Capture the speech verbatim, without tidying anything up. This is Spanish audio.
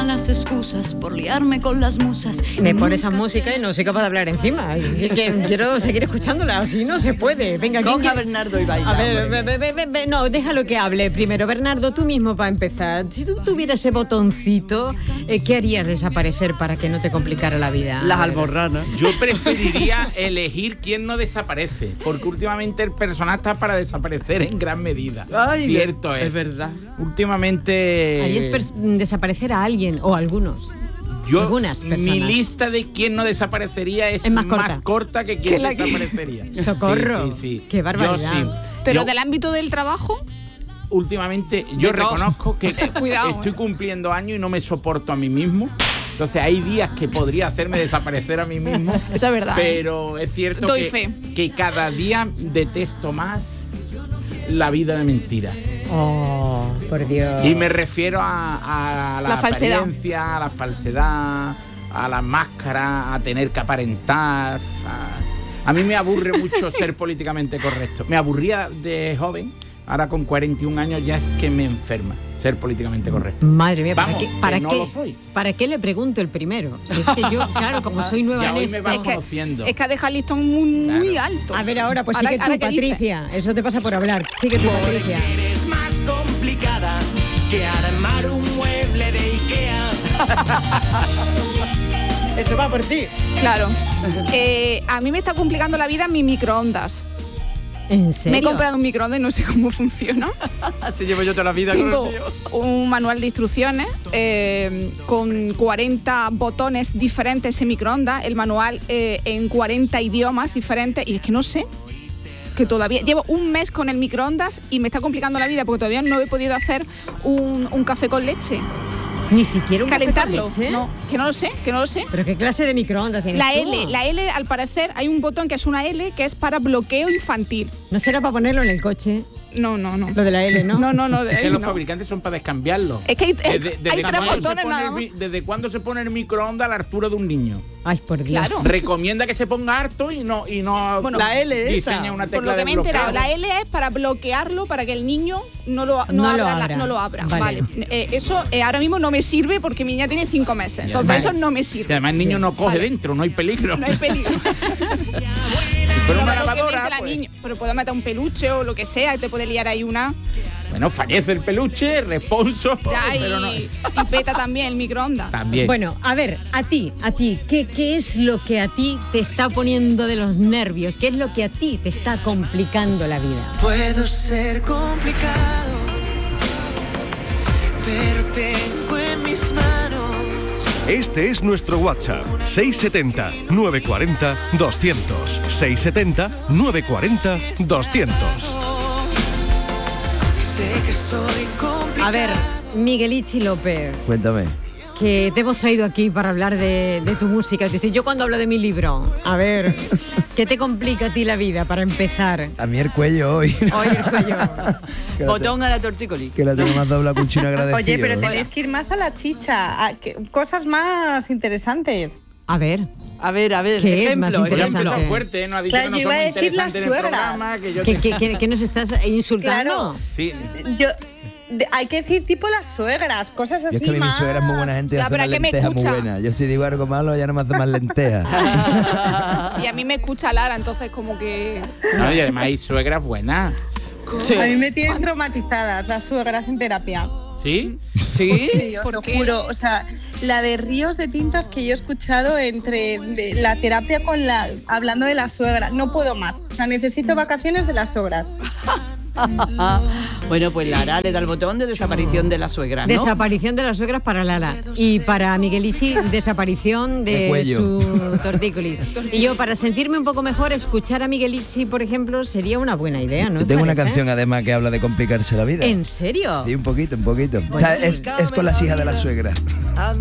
acaban las excusas por liarme con las musas. Me pone esa música y no soy capaz de hablar encima. Y que quiero seguir escuchándola, así no se puede. Venga, ¿quién Coja a quiere? Bernardo y baila. A ver, be, be, be, be, no, déjalo que hable primero. Bernardo, tú mismo para empezar. Si tú tuvieras ese botoncito, eh, ¿qué harías desaparecer para que no te complicara la vida? Las alborranas. Yo preferiría elegir quién no desaparece, porque últimamente el personal está para desaparecer en gran medida. Ay, Cierto es. Es verdad. Últimamente... Harías pers- desaparecer a alguien o a algunos. Yo, Algunas personas. mi lista de quién no desaparecería es, Es más más, corta. corta que quién Que la que- desaparecería. ¡Socorro! Sí, sí, sí. ¡Qué barbaridad! Yo sí. Pero Yo, del ámbito del trabajo, últimamente, yo De todo. reconozco que Cuidado, estoy eh. cumpliendo años y no me soporto a mí mismo. Entonces hay días que podría hacerme desaparecer a mí mismo. eso es verdad. Pero es cierto Doy que, fe. que cada día detesto más la vida de mentira. Oh, por Dios. Y me refiero a, a la, La falsedad. apariencia, a la falsedad, a la máscara, a tener que aparentar. A, a mí me aburre mucho ser políticamente correcto. Me aburría de joven, ahora con cuarenta y un años ya es que me enferma ser políticamente correcto. Madre mía, ¿para Vamos, qué, que para no qué, lo soy. ¿para qué le pregunto el primero? Si es que yo, claro, como soy nueva Ya en hoy me esto... vas es que, conociendo. es que ha dejado el listón muy, muy Claro. alto. A ver, ahora, pues Ahora- sigue tú, ahora, ¿qué dice? Patricia. Eso te pasa por hablar. Sigue tú, Patricia. Eres más complicada que armar un mueble de Ikea. Eso va por ti. Claro. Eh, a mí me está complicando la vida mi microondas. ¿En serio? Me he comprado un microondas y no sé cómo funciona. Así llevo yo toda la vida Tengo con el mío. un manual de instrucciones eh, con cuarenta botones diferentes en microondas, el manual eh, en cuarenta idiomas diferentes, y es que no sé, que todavía llevo un mes con el microondas y me está complicando la vida porque todavía no he podido hacer un, un café con leche. Ni siquiera un café con Calentarlo. leche. No, que no lo sé, que no lo sé. ¿Pero qué clase de microondas tienes La tú? L, la L, al parecer, hay un botón que es una L que es para bloqueo infantil. ¿No será para ponerlo en el coche? No, no, no. Lo de la L, ¿no? No, no, no. de Es que ahí los no. fabricantes son para descambiarlo. Es que hay, Desde, desde hay tres cuándo se botones pone nada el más. mi- ¿Desde cuándo se pone el microondas a la altura de un niño? Ay, por Dios. Claro. Recomienda que se ponga harto y no, y no Bueno, la L diseña esa. una Por tecla lo que de me he enterado, bloqueo. la L es para bloquearlo, para que el niño no lo, no No abra, lo la- abra. no lo abra. Vale. Vale. Eh, eso eh, ahora mismo no me sirve porque mi niña tiene cinco meses. Y Entonces además- eso no me Y sirve. además el niño no coge Vale. dentro, no hay peligro. No hay peligro. Si fuera una Pero, lavadora, obviamente la pues, niña- pero puedo meter un peluche o lo que sea y te puede liar ahí una. bueno, fallece el peluche, responso, Ya, y, pero no. y peta también el microondas. También. Bueno, a ver, a ti, a ti, ¿qué, ¿qué es lo que a ti te está poniendo de los nervios? ¿Qué es lo que a ti te está complicando la vida? Puedo ser complicado, pero tengo en mis manos. Este es nuestro WhatsApp, seiscientos setenta, novecientos cuarenta, doscientos. seiscientos setenta, novecientos cuarenta, doscientos. Sé que soy complicado. A ver, Miguelichi López, Cuéntame. que te hemos traído aquí para hablar de, de tu música. Es decir, yo cuando hablo de mi libro, a ver, ¿qué te complica a ti la vida para empezar? A mí el cuello hoy. Oye, el cuello. Que la Botón a la tortícolis. te- Que la tengo más doblada con chino agradecido. Oye, pero tenéis que ir más a la chicha, a que- cosas más interesantes. A ver, A ver, a ver, ¿Qué es más ejemplo, Hoy ha interesante? empezado fuerte, ¿eh? No ha dicho Claro, que no yo iba somos a decir interesantes las en el suegras. programa, que yo ¿qué, te- qué- qué- qué nos estás insultando? Claro. Sí, Yo, de- hay que decir tipo las suegras, cosas Yo así es que mi más. suegra es muy buena gente y Ya, hace pero una ¿a qué me lenteja muy escucha? buena. Yo si digo algo malo ya no me hace más lentejas. Y a mí me escucha Lara, entonces como que. no, y además hay suegras buenas. Sí. A mí me tienen traumatizadas las suegras en terapia. ¿Sí? ¿Sí? Sí, os ¿Por lo qué? juro. O sea, la de ríos de tintas que yo he escuchado entre de la terapia con la. Hablando de la suegra. No puedo más. O sea, necesito vacaciones de las suegras. Bueno, pues Lara le da el botón de desaparición de la suegra, ¿no? Desaparición de las suegras para Lara. Y para Miguelichi, desaparición de, De cuello. su tortícolis. Y yo, para sentirme un poco mejor, escuchar a Miguelichi, por ejemplo, sería una buena idea, ¿no? Yo tengo una ¿Parece? canción además que habla de complicarse la vida. ¿En serio? Sí, un poquito, un poquito. O sea, es, es con las hijas de la suegra.